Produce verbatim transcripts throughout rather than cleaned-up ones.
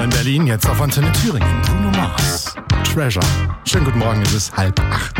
In Berlin, jetzt auf Antenne Thüringen. Bruno Mars. Treasure. Schönen guten Morgen, es ist halb acht.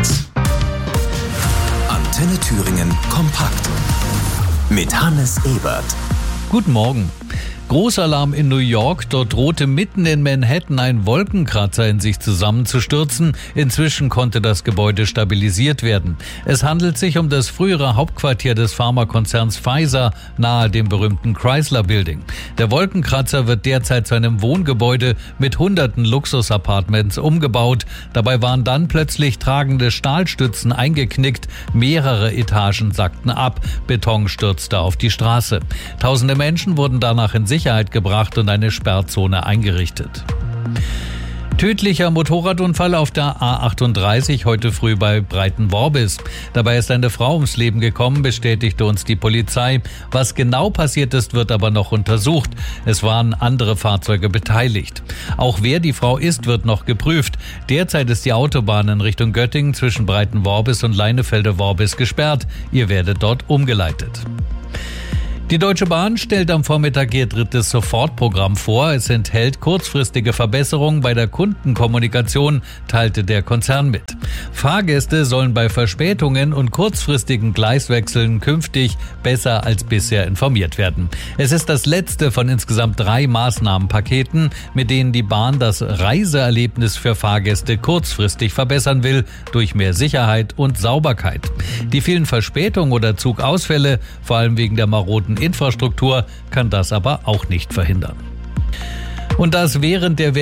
Antenne Thüringen kompakt. Mit Hannes Ebert. Guten Morgen. Großalarm in New York, dort drohte mitten in Manhattan ein Wolkenkratzer in sich zusammenzustürzen. Inzwischen konnte das Gebäude stabilisiert werden. Es handelt sich um das frühere Hauptquartier des Pharmakonzerns Pfizer nahe dem berühmten Chrysler Building. Der Wolkenkratzer wird derzeit zu einem Wohngebäude mit hunderten Luxus-Apartments umgebaut. Dabei waren dann plötzlich tragende Stahlstützen eingeknickt. Mehrere Etagen sackten ab. Beton stürzte auf die Straße. Tausende Menschen wurden danach in Sicherheit gebracht und eine Sperrzone eingerichtet. Tödlicher Motorradunfall auf der A achtunddreißig heute früh bei Breitenworbis. Dabei ist eine Frau ums Leben gekommen, bestätigte uns die Polizei. Was genau passiert ist, wird aber noch untersucht. Es waren andere Fahrzeuge beteiligt. Auch wer die Frau ist, wird noch geprüft. Derzeit ist die Autobahn in Richtung Göttingen zwischen Breitenworbis und Leinefelde-Worbis gesperrt. Ihr werdet dort umgeleitet. Die Deutsche Bahn stellt am Vormittag ihr drittes Sofortprogramm vor. Es enthält kurzfristige Verbesserungen bei der Kundenkommunikation, teilte der Konzern mit. Fahrgäste sollen bei Verspätungen und kurzfristigen Gleiswechseln künftig besser als bisher informiert werden. Es ist das letzte von insgesamt drei Maßnahmenpaketen, mit denen die Bahn das Reiseerlebnis für Fahrgäste kurzfristig verbessern will, durch mehr Sicherheit und Sauberkeit. Die vielen Verspätungen oder Zugausfälle, vor allem wegen der maroden Infrastruktur, kann das aber auch nicht verhindern. Und das während der